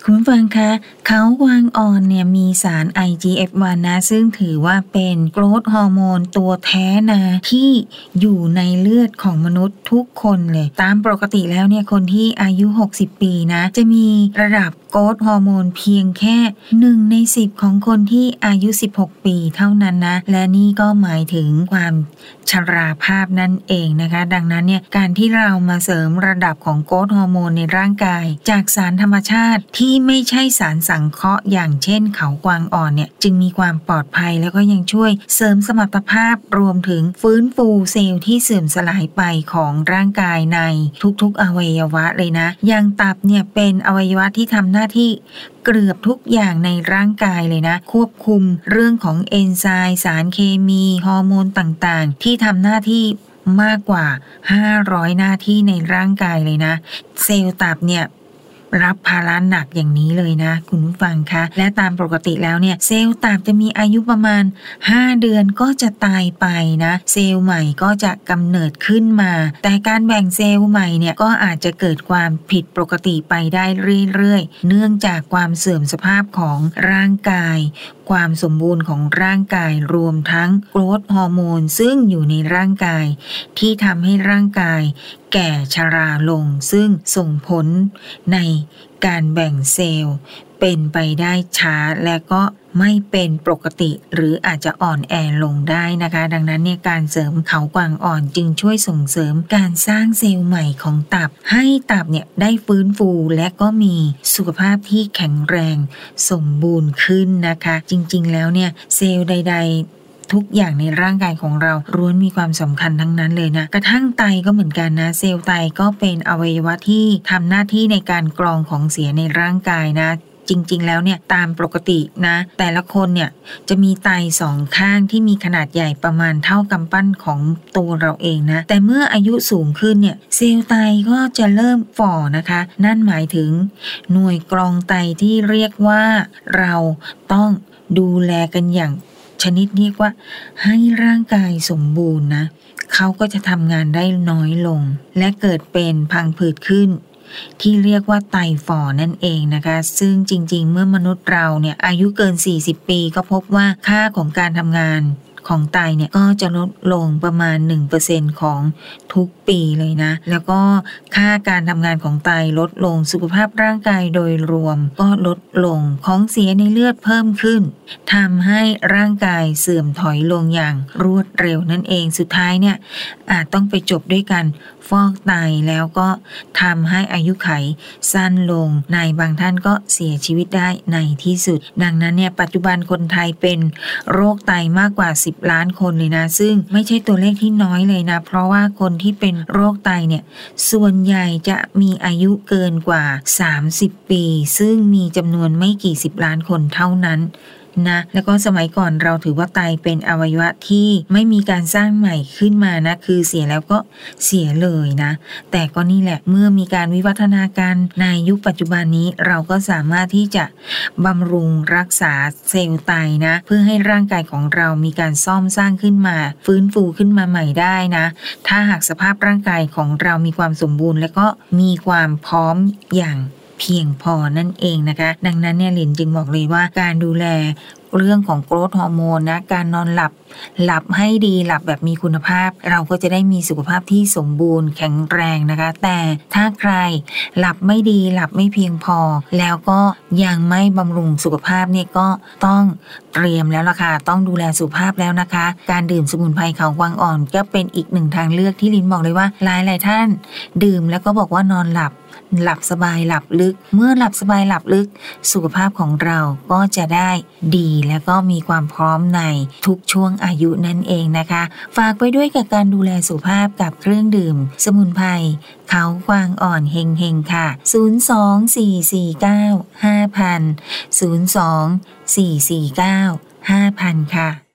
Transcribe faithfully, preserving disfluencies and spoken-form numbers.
คุณผู้ฟังคะเขากวางอ่อนเนี่ยมีสาร ไอ จี เอฟ วัน นะซึ่งถือว่าเป็นโกรทฮอร์โมนตัวแท้นะที่อยู่ในเลือดของมนุษย์ทุกคนเลยตามปกติแล้วเนี่ยคนที่อายุหกสิบปีนะจะมีระดับโกรทฮอร์โมนเพียงแค่หนึ่งในสิบของคนที่อายุสิบหกปีเท่านั้นนะและนี่ก็หมายถึงความชราภาพนั่นเองนะคะดังนั้นเนี่ยการที่เรามาเสริมระดับของโกรทฮอร์โมนในร่างกายจากสารธรรมชาติที่ไม่ใช่สารสังเคราะห์อย่างเช่นเขากวางอ่อนเนี่ยจึงมีความปลอดภัยแล้วก็ยังช่วยเสริมสมรรถภาพรวมถึงฟื้นฟูเซลล์ที่เสื่อมสลายไปของร่างกายในทุกๆอวัยวะเลยนะอย่างตับเนี่ยเป็นอวัยวะที่ทำหน้าที่เกือบทุกอย่างในร่างกายเลยนะควบคุมเรื่องของเอนไซม์สารเคมีฮอร์โมนต่างๆที่ทำหน้าที่มากกว่าห้าร้อยหน้าที่ในร่างกายเลยนะเซลล์ตับเนี่ยรับภาระหนักอย่างนี้เลยนะคุณผู้ฟังคะและตามปกติแล้วเนี่ยเซลล์ตับจะมีอายุประมาณห้าเดือนก็จะตายไปนะเซลล์ใหม่ก็จะกำเนิดขึ้นมาแต่การแบ่งเซลล์ใหม่เนี่ยก็อาจจะเกิดความผิดปกติไปได้เรื่อยๆเนื่องจากความเสื่อมสภาพของร่างกายความสมบูรณ์ของร่างกายรวมทั้งโกรทฮอร์โมนซึ่งอยู่ในร่างกายที่ทำให้ร่างกายแก่ชราลงซึ่งส่งผลในการแบ่งเซลล์เป็นไปได้ช้าและก็ไม่เป็นปกติหรืออาจจะอ่อนแอลงได้นะคะดังนั้นเนี่ยการเสริมเขากวางอ่อนจึงช่วยส่งเสริมการสร้างเซลล์ใหม่ของตับให้ตับเนี่ยได้ฟื้นฟูและก็มีสุขภาพที่แข็งแรงสมบูรณ์ขึ้นนะคะจริงๆแล้วเนี่ยเซลล์ใดๆทุกอย่างในร่างกายของเราล้วนมีความสำคัญทั้งนั้นเลยนะกระทั่งไตก็เหมือนกันนะเซลล์ไตก็เป็นอวัยวะที่ทำหน้าที่ในการกรองของเสียในร่างกายนะจริงๆแล้วเนี่ยตามปกตินะแต่ละคนเนี่ยจะมีไตสองข้างที่มีขนาดใหญ่ประมาณเท่ากำปั้นของตัวเราเองนะแต่เมื่ออายุสูงขึ้นเนี่ยเซลล์ไตก็จะเริ่มฝ่อนะคะนั่นหมายถึงหน่วยกรองไตที่เรียกว่าเราต้องดูแลกันอย่างชนิดเรียกว่าให้ร่างกายสมบูรณ์นะเขาก็จะทำงานได้น้อยลงและเกิดเป็นพังผืดขึ้นที่เรียกว่าไตฝ่อนั่นเองนะคะซึ่งจริงๆเมื่อมนุษย์เราเนี่ยอายุเกินสี่สิบปีก็พบว่าค่าของการทำงานของไตเนี่ยก็จะลดลงประมาณ หนึ่งเปอร์เซ็นต์ ของทุกปีเลยนะแล้วก็ค่าการทำงานของไตลดลงสุขภาพร่างกายโดยรวมก็ลดลงของเสียในเลือดเพิ่มขึ้นทำให้ร่างกายเสื่อมถอยลงอย่างรวดเร็วนั่นเองสุดท้ายเนี่ยอาจต้องไปจบด้วยกันฟอกไตแล้วก็ทำให้อายุไขสั้นลงในบางท่านก็เสียชีวิตได้ในที่สุดดังนั้นเนี่ยปัจจุบันคนไทยเป็นโรคไตมากกว่าสิบล้านคนเลยนะซึ่งไม่ใช่ตัวเลขที่น้อยเลยนะเพราะว่าคนที่เป็นโรคไตเนี่ยส่วนใหญ่จะมีอายุเกินกว่าสามสิบปีซึ่งมีจำนวนไม่กี่สิบล้านคนเท่านั้นนะแล้วก็สมัยก่อนเราถือว่าไตเป็นอวัยวะที่ไม่มีการสร้างใหม่ขึ้นมานะคือเสียแล้วก็เสียเลยนะแต่ก็นี่แหละเมื่อมีการวิวัฒนาการในยุคปัจจุบันนี้เราก็สามารถที่จะบำรุงรักษาเซลล์ไตนะเพื่อให้ร่างกายของเรามีการซ่อมสร้างขึ้นมาฟื้นฟูขึ้นมาใหม่ได้นะถ้าหากสภาพร่างกายของเรามีความสมบูรณ์และก็มีความพร้อมอย่างเพียงพอนั่นเองนะคะดังนั้นเนี่ยหลินจึงบอกเลยว่าการดูแลเรื่องของโกรทฮอร์โมนนะการนอนหลับหลับให้ดีหลับแบบมีคุณภาพเราก็จะได้มีสุขภาพที่สมบูรณ์แข็งแรงนะคะแต่ถ้าใครหลับไม่ดีหลับไม่เพียงพอแล้วก็ยังไม่บำรุงสุขภาพเนี่ยก็ต้องเตรียมแล้วล่ะค่ะต้องดูแลสุขภาพแล้วนะคะการดื่มสมุนไพรเขากวางอ่อนก็เป็นอีกหนึ่งทางเลือกที่ลินบอกเลยว่าหลายๆท่านดื่มแล้วก็บอกว่านอนหลับหลับสบายหลับลึกเมื่อหลับสบายหลับลึกสุขภาพของเราก็จะได้ดีและก็มีความพร้อมในทุกช่วงอายุนั่นเองนะคะฝากไปด้วยกับการดูแลสุขภาพกับเครื่องดื่มสมุนไพรเขากวางอ่อนเฮงเฮงค่ะศูนย์ สอง สี่ สี่ เก้า ห้า ศูนย์ ศูนย์ สอง สี่ สี่ เก้า ห้า ค่ะ